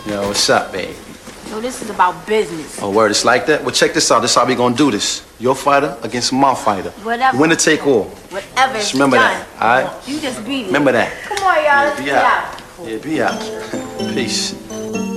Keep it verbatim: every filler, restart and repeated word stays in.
Yo, what's up, babe? No, this is about business. Oh, word, it's like that? Well, check this out. This is how we gonna do this. Your fighter against my fighter. Whatever. Winner take all. Whatever. Just remember done. that, all right? You just beat me. Remember that. Come on, y'all. Yeah, Let's be get out. out. Yeah, be out. Peace.